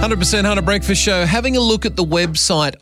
100% Hunter Breakfast Show. Having a look at the website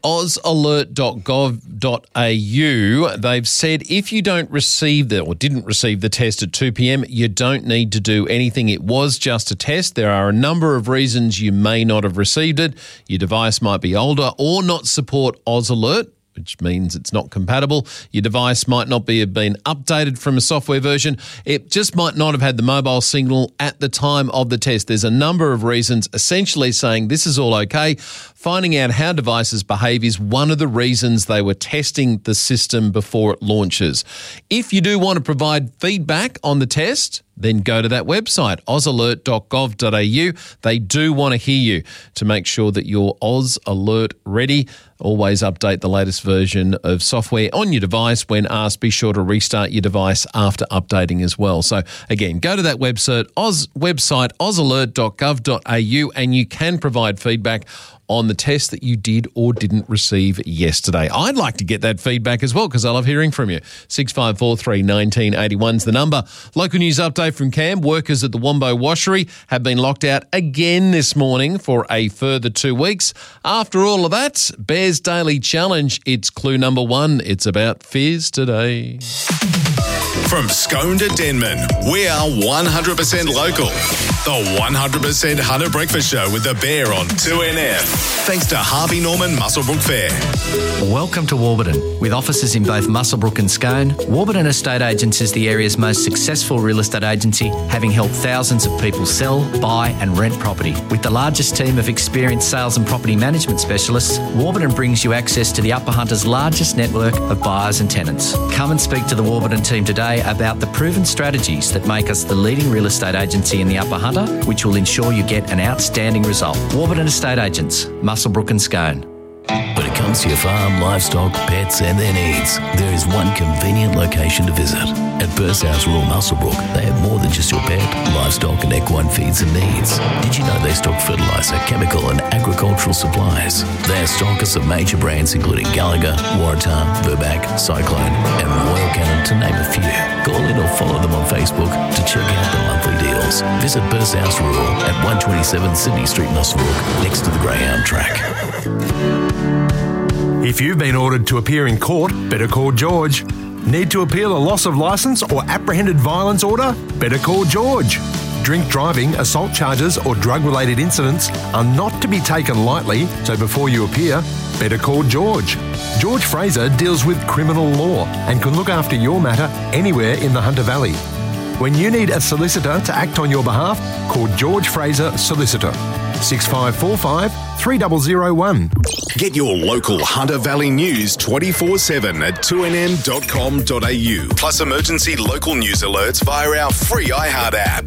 ausalert.gov.au, they've said if you don't receive or didn't receive the test at 2 p.m, you don't need to do anything. It was just a test. There are a number of reasons you may not have received it. Your device might be older or not support AusAlert, which means it's not compatible. Your device might not have been updated from a software version. It just might not have had the mobile signal at the time of the test. There's a number of reasons essentially saying this is all okay. Finding out how devices behave is one of the reasons they were testing the system before it launches. If you do want to provide feedback on the test, then go to that website, ausalert.gov.au. They do want to hear you to make sure that you're AusAlert ready. Always update the latest version of software on your device. When asked, be sure to restart your device after updating as well. So again, go to that website, ausalert.gov.au, and you can provide feedback on the test that you did or didn't receive yesterday. I'd like to get that feedback as well because I love hearing from you. 6543 1981 is the number. Local news update from Cam. Workers at the Wombo Washery have been locked out again this morning for a further 2 weeks. After all of that, Bears Daily Challenge. It's clue number 1. It's about fizz today. From Scone to Denman, we are 100% local. The 100% Hunter Breakfast Show with the Bear on 2NF. Thanks to Harvey Norman Muswellbrook Fair. Welcome to Warburton. With offices in both Muswellbrook and Scone, Warburton Estate Agents is the area's most successful real estate agency, having helped thousands of people sell, buy and rent property. With the largest team of experienced sales and property management specialists, Warburton brings you access to the Upper Hunter's largest network of buyers and tenants. Come and speak to the Warburton team today about the proven strategies that make us the leading real estate agency in the Upper Hunter, which will ensure you get an outstanding result. Warburton Estate Agents, Muswellbrook and Scone. When it comes to your farm, livestock, pets and their needs, there is one convenient location to visit. At Burshouse Rural Muswellbrook, they have more than just your pet, livestock and equine feeds and needs. Did you know they stock fertiliser, chemical and agricultural supplies? They are stockers of major brands including Gallagher, Waratah, Burback, Cyclone and Royal Canin, to name a few. Call in or follow them on Facebook to check out the monthly deals. Visit Burshouse Rural at 127 Sydney Street, Muswellbrook, next to the Greyhound track. If you've been ordered to appear in court, better call George. Need to appeal a loss of licence or apprehended violence order? Better call George. Drink driving, assault charges or drug-related incidents are not to be taken lightly, so before you appear, better call George. George Fraser deals with criminal law and can look after your matter anywhere in the Hunter Valley. When you need a solicitor to act on your behalf, call George Fraser Solicitor. 6545 3001. Get your local Hunter Valley news 24/7 at 2nm.com.au. Plus emergency local news alerts via our free iHeart app.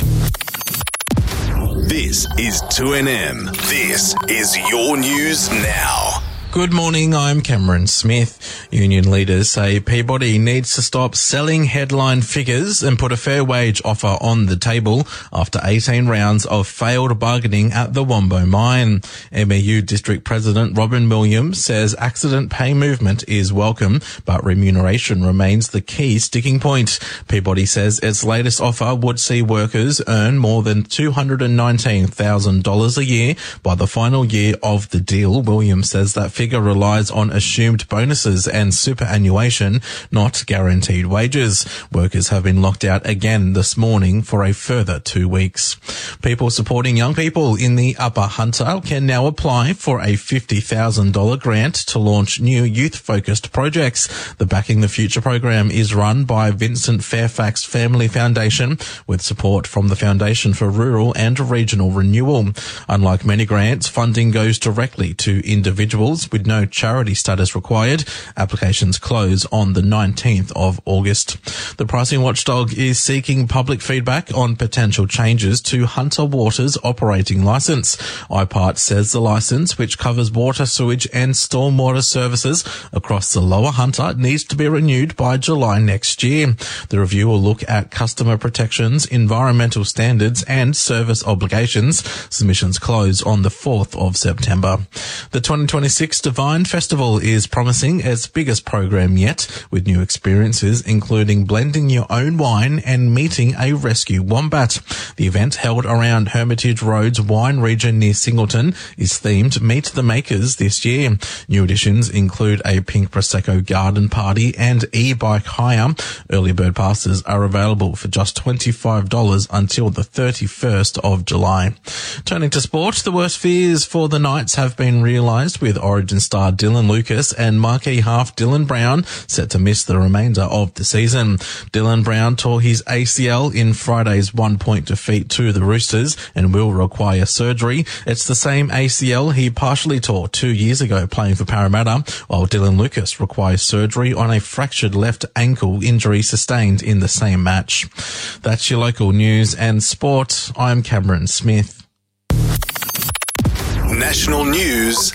This is 2NM. This is your news now. Good morning, I'm Cameron Smith. Union leaders say Peabody needs to stop selling headline figures and put a fair wage offer on the table after 18 rounds of failed bargaining at the Wombo mine. MEU District President Robin Williams says accident pay movement is welcome, but remuneration remains the key sticking point. Peabody says its latest offer would see workers earn more than $219,000 a year by the final year of the deal. Williams says that figure relies on assumed bonuses and superannuation, not guaranteed wages. Workers have been locked out again this morning for a further 2 weeks. People supporting young people in the Upper Hunter can now apply for a $50,000 grant to launch new youth-focused projects. The Backing the Future program is run by Vincent Fairfax Family Foundation with support from the Foundation for Rural and Regional Renewal. Unlike many grants, funding goes directly to individuals with no charity status required. Applications close on the 19th of August. The pricing watchdog is seeking public feedback on potential changes to Hunter Water's operating licence. IPART says the licence, which covers water, sewage and stormwater services across the Lower Hunter, needs to be renewed by July next year. The review will look at customer protections, environmental standards and service obligations. Submissions close on the 4th of September. The 2026 Divine Festival is promising its biggest program yet, with new experiences including blending your own wine and meeting a rescue wombat. The event, held around Hermitage Road's wine region near Singleton, is themed Meet the Makers this year. New additions include a pink Prosecco garden party and e-bike hire. Early bird passes are available for just $25 until the 31st of July. Turning to sport, the worst fears for the Knights have been realised, with Origin star Dylan Lucas and marquee half Dylan Brown set to miss the remainder of the season. Dylan Brown tore his ACL in Friday's 1-point defeat to the Roosters and will require surgery. It's the same ACL he partially tore 2 years ago playing for Parramatta, while Dylan Lucas requires surgery on a fractured left ankle injury sustained in the same match. That's your local news and sport. I'm Cameron Smith. National news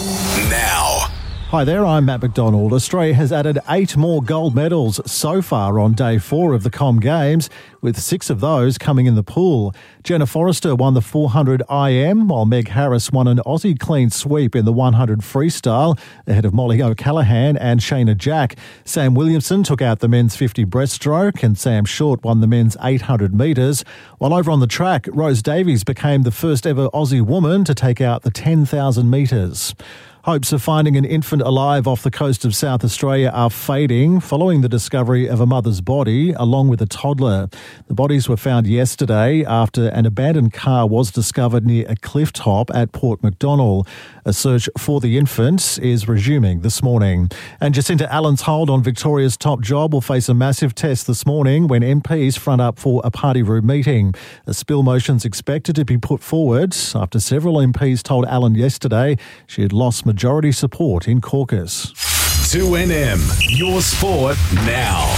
now. Hi there, I'm Matt McDonald. Australia has added 8 more gold medals so far on day 4 of the Com Games, with 6 of those coming in the pool. Jenna Forrester won the 400 IM, while Meg Harris won an Aussie clean sweep in the 100 freestyle, ahead of Molly O'Callaghan and Shayna Jack. Sam Williamson took out the men's 50 breaststroke, and Sam Short won the men's 800 metres. While over on the track, Rose Davies became the first ever Aussie woman to take out the 10,000 metres. Hopes of finding an infant alive off the coast of South Australia are fading following the discovery of a mother's body along with a toddler. The bodies were found yesterday after an abandoned car was discovered near a cliff top at Port Macdonnell. A search for the infant is resuming this morning. And Jacinta Allen's hold on Victoria's top job will face a massive test this morning when MPs front up for a party room meeting. A spill motion's expected to be put forward after several MPs told Allen yesterday she had lost majority support in caucus. 2NM, your sport now.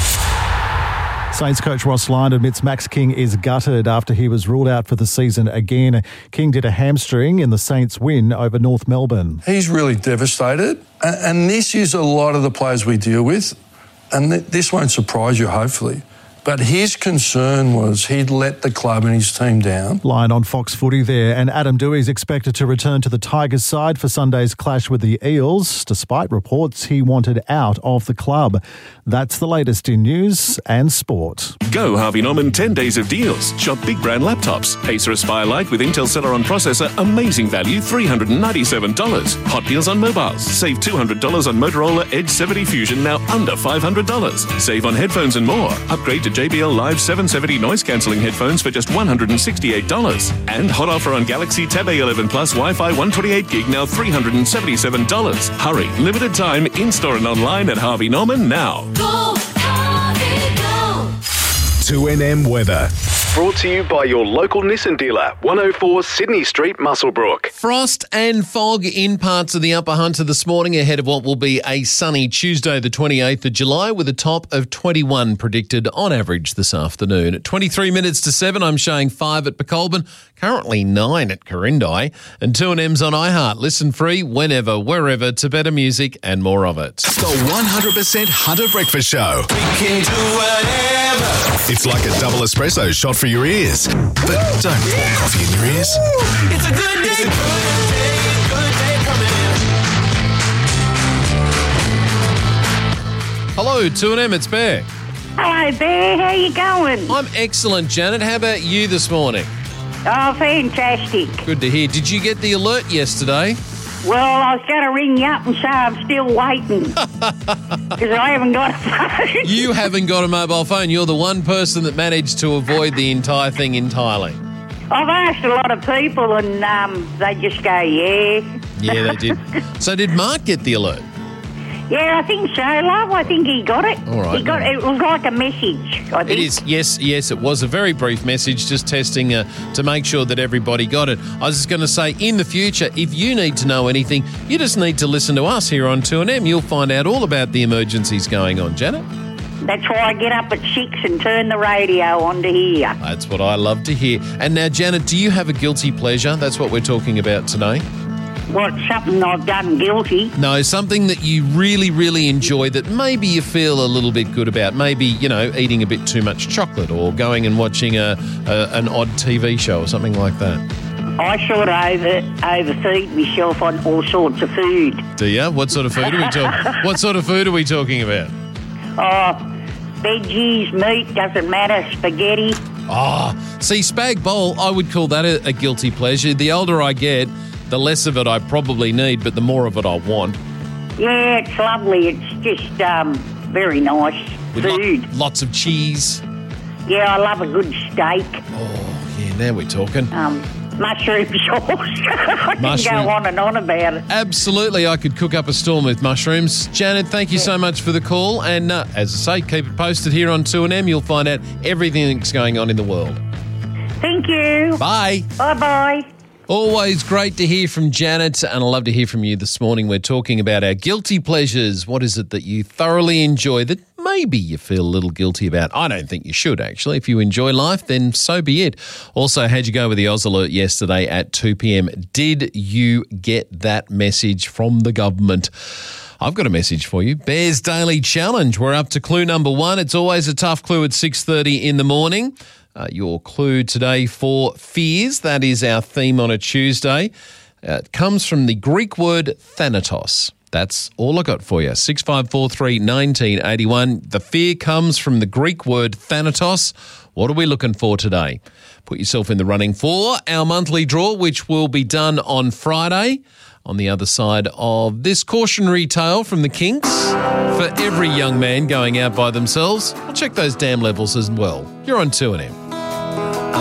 Saints coach Ross Lyon admits Max King is gutted after he was ruled out for the season again. King did a hamstring in the Saints' win over North Melbourne. He's really devastated, and this is a lot of the players we deal with, and this won't surprise you, hopefully. But his concern was he'd let the club and his team down. Lyon on Fox Footy there, and Adam Dewey's expected to return to the Tigers side for Sunday's clash with the Eels, despite reports he wanted out of the club. That's the latest in news and sport. Go Harvey Norman 10 days of deals. Shop big brand laptops. Acer Aspire Lite with Intel Celeron processor, amazing value, $397. Hot deals on mobiles. Save $200 on Motorola Edge 70 Fusion, now under $500. Save on headphones and more. Upgrade to JBL Live 770 noise cancelling headphones for just $168. And hot offer on Galaxy Tab A11 Plus Wi-Fi 128 gig, now $377. Hurry, limited time, in-store and online at Harvey Norman now. Go, Harvey, go. 2NM weather. Brought to you by your local Nissan dealer, 104 Sydney Street, Muswellbrook. Frost and fog in parts of the Upper Hunter this morning ahead of what will be a sunny Tuesday the 28th of July with a top of 21 predicted on average this afternoon. At 23 minutes to 7, I'm showing 5 at Pecolban, currently 9 at Corindai, and 2NM's on iHeart. Listen free whenever, wherever to better music and more of it. The 100% Hunter Breakfast Show. We can do whatever. It's like a double espresso shot for your ears. But don't pour coffee in your ears. It's a good day, good day coming in. Hello, 2NM, it's Bear. Hello, Bear. How you going? I'm excellent, Janet. How about you this morning? Oh, fantastic. Good to hear. Did you get the alert yesterday? Well, I was going to ring you up and say I'm still waiting because I haven't got a phone. You haven't got a mobile phone. You're the one person that managed to avoid the entire thing entirely. I've asked a lot of people and they just go, yeah. Yeah, they did. So did Mark get the alert? Yeah, I think so, love. I think he got it. All right. It was like a message, I think. It is. Yes, it was a very brief message, just testing to make sure that everybody got it. I was just going to say, in the future, if you need to know anything, you just need to listen to us here on 2NM. You'll find out all about the emergencies going on, Janet. That's why I get up at 6 and turn the radio on to hear. That's what I love to hear. And now, Janet, do you have a guilty pleasure? That's what we're talking about today. What, something I've done guilty? No, something that you really, really enjoy that maybe you feel a little bit good about. Maybe, eating a bit too much chocolate or going and watching an odd TV show or something like that. I sort of overfeed myself on all sorts of food. Do you? What sort of food are we talking? What sort of food are we talking about? Veggies, meat, doesn't matter, spaghetti. See, spag bowl, I would call that a guilty pleasure. The older I get, the less of it I probably need, but the more of it I want. Yeah, it's lovely. It's just very nice With food. Lots of cheese. Yeah, I love a good steak. Oh, yeah, now we're talking. Mushroom sauce. I can go on and on about it. Absolutely, I could cook up a storm with mushrooms. Janet, thank you so much for the call. And as I say, keep it posted here on 2NM. You'll find out everything that's going on in the world. Thank you. Bye. Bye-bye. Always great to hear from Janet, and I love to hear from you this morning. We're talking about our guilty pleasures. What is it that you thoroughly enjoy that maybe you feel a little guilty about? I don't think you should, actually. If you enjoy life, then so be it. Also, how'd you go with the Oz Alert yesterday at 2 p.m? Did you get that message from the government? I've got a message for you. Bears Daily Challenge. We're up to clue number 1. It's always a tough clue at 6:30 in the morning. Your clue today for fears. That is our theme on a Tuesday. It comes from the Greek word thanatos. That's all I got for you. 6543 1981. The fear comes from the Greek word thanatos. What are we looking for today? Put yourself in the running for our monthly draw, which will be done on Friday. On the other side of this cautionary tale from the Kinks, for every young man going out by themselves, I'll check those damn levels as well. You're on 2NM.